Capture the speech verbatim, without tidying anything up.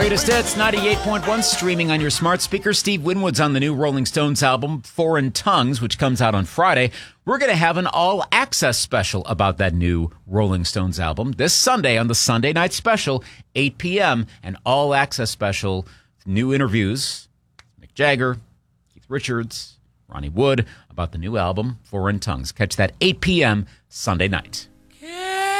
Greatest hits, ninety-eight point one, streaming on your smart speaker. Steve Winwood's on the new Rolling Stones album, Foreign Tongues, which comes out on Friday. We're going to have an all-access special about that new Rolling Stones album this Sunday on the Sunday Night Special, eight p.m., an all-access special, new interviews, Mick Jagger, Keith Richards, Ronnie Wood, about the new album, Foreign Tongues. Catch that eight p.m. Sunday night.